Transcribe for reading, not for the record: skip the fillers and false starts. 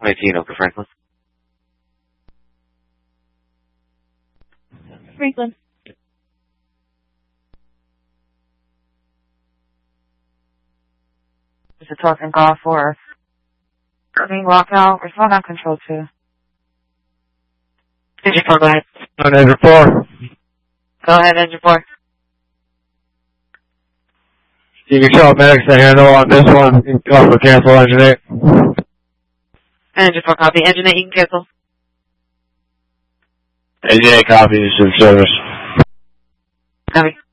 19, Oka Franklin. Franklin. This is talking call for Irving lockout. Respond on control 2. Engine 4, go ahead. On engine 4. Go ahead, engine 4. You can show medics to handle on this one. You can also cancel engine 8. Engine 4 copy. Engine 8, you can cancel. Engine 8 copy, is in service. Copy.